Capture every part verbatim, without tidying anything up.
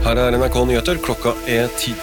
Her er N R K Nyheter, klokka er ti.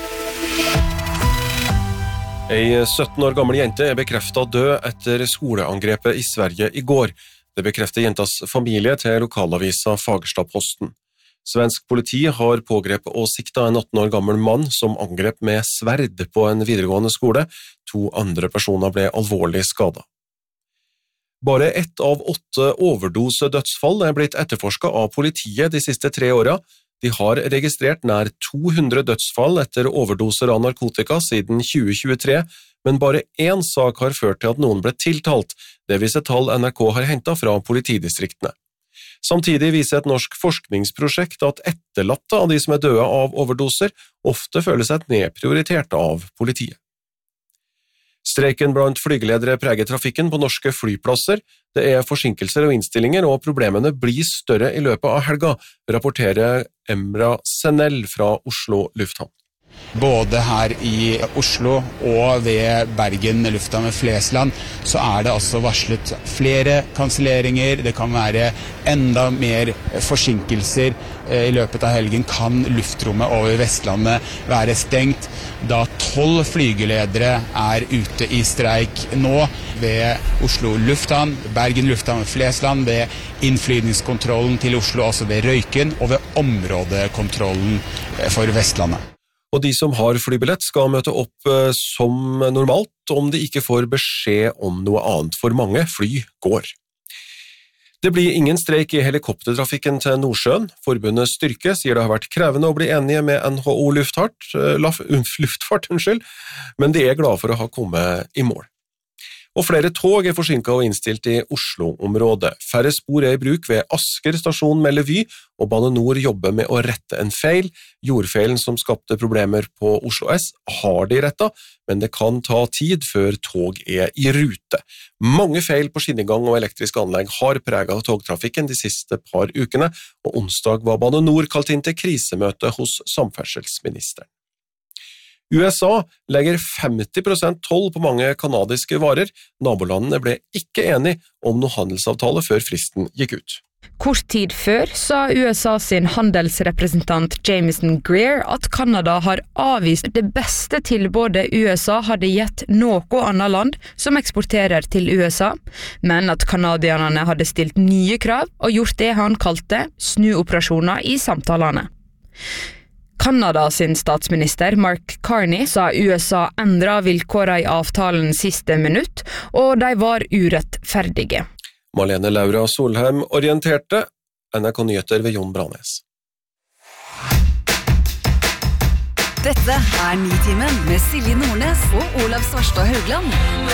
Ei sytten år gammel jente er bekreftet død etter skoleangrepet i Sverige i går. Det bekrefter jentas familie til lokalavisa Fagersta-Posten. Svensk politi har pågrepet og siktet en atten år gammel mann som angrep med sverd på en videregående skole. To andre personer ble alvorlig skadet. Bare ett av åtte overdose-dødsfall er blitt etterforsket av politiet de siste tre årene. De har registrert nær to hundre dødsfall etter overdoser av narkotika siden tjue tjuetre, men bare én sak har ført til at noen ble tiltalt. Det viser tall N R K har hentet fra politidistriktene. Samtidig viser et norsk forskningsprosjekt at etterlatte av de som er døde av overdoser ofte føler seg nedprioritert av politiet. Streiken blant flygeledere preger trafikken på norske flyplasser. Det er forsinkelser og innstillinger, og problemene blir større i løpet av helga, rapporterer Emra Senell fra Oslo Lufthavn. Både her i Oslo og ved Bergen lufthavn ved Flesland så er det altså varslet flere kanselleringer. Det kan være enda mer forsinkelser. I løpet av helgen kan luftrommet over Vestlandet være stengt, da tolv flygeledere er ute i streik nå ved Oslo Lufthavn, Bergen lufthavn ved Flesland, ved innflygningskontrollen til Oslo, altså ved Røyken, og ved områdekontrollen for Vestlandet. Og de som har flybillett skal møte opp som normalt om de ikke får beskjed om noe annet, for mange fly går. Det blir ingen streik i helikoptertrafikken til Nordsjøen. Forbundet Styrke sier det har vært krevende å bli enige med N H O Luftfart, luftfart unnskyld, men de er glade for å ha kommet i mål. Og flere tog er forsinket og innstilt i Oslo-området. Færre spor er i bruk ved Asker stasjon melder Vy, og Bane Nor jobber med å rette en feil. Jordfeilen som skapte problemer på Oslo S har de rettet, men det kan ta tid før tog er i rute. Mange feil på skinnegang og elektriske anlegg har preget togtrafikken de siste par ukene, og onsdag var Bane Nor kalt inn til krisemøte hos samferdselsministeren. U S A legger femti prosent toll på mange kanadiske varer. Nabolandene ble ikke enige om noen handelsavtale før fristen gikk ut. Kort tid før sa U S A sin handelsrepresentant Jameson Greer at Kanada har avvist det beste tilbudet U S A hadde gitt noe annet land som eksporterer til U S A, men at kanadierne hadde stilt nye krav og gjort det han kalte snuoperasjoner i samtalene. Kanada sin statsminister Mark Carney sa U S A endret vilkårene i avtalen siste minutt, og de var urettferdige. Malene Laura Solheim orienterte, N R K Nyheter ved Jon Branes. Dette er Nitimen med Silje Nordnes og Olav Svarstad Haugland.